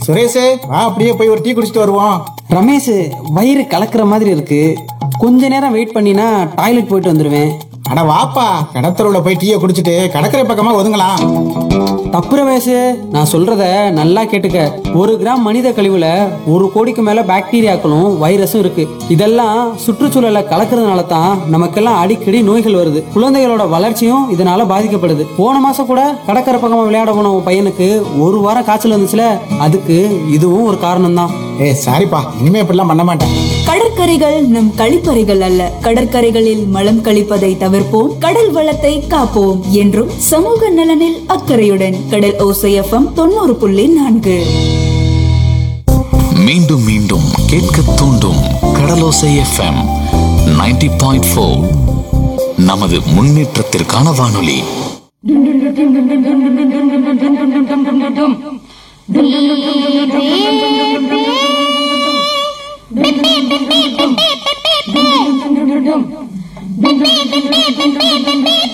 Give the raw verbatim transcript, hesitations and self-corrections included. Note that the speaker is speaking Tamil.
சுரேஷே வா அப்படியே போய் ஒரு டீ குடிச்சிட்டு வருவோம். ரமேஷ், வயிறு கலக்கிற மாதிரி இருக்கு, கொஞ்ச நேரம் வெயிட் பண்ணினா டாய்லெட் போயிட்டு வந்துருவேன். அட வாப்பா, கடத்தருவுல போய் டீயை குடிச்சிட்டு கடற்கரை பக்கமா ஒதுங்கலாம். தப்பு ரமேஷ், நான் சொல்றத நல்லா கேட்டுக்க. ஒரு கிராம் மனித கழிவுல ஒரு கோடிக்கு மேல பாக்டீரியாக்களும் வைரஸும் இருக்கு. இதெல்லாம் சுற்றுச்சூழலை கலக்கிறதுனால தான் நமக்கெல்லாம் அடிக்கடி நோய்கள் வருது. குழந்தைகளோட வளர்ச்சியும் இதனால பாதிக்கப்படுது. போன மாசம் கூட கடற்கரை பக்கமா விளையாட போன உன் பையனுக்கு ஒரு வாரம் காய்ச்சல் வந்துச்சுல, அதுக்கு இதுவும் ஒரு காரணம் தான். ஏ சாரிப்பா, இனிமே இப்படிலாம் பண்ண மாட்டேன். கடற்கரைகள் நம் கழிப்பறைகள் அல்ல. கடற்கரைகளில் மலம் கழிப்பதை தவிர்ப்போம், கடல் வளத்தை காப்போம் என்றும் சமூக நலனில் அக்கறையுடன் கடல் ஓசை எஃப்எம் தொண்ணூறு புள்ளி நான்கு. மீண்டும் மீண்டும் கேட்க தூண்டும் கடலோசை எஃப்எம் நைன்டி பாயிண்ட் ஃபோர். நமது முன்னேற்றத்திற்கான வானொலி.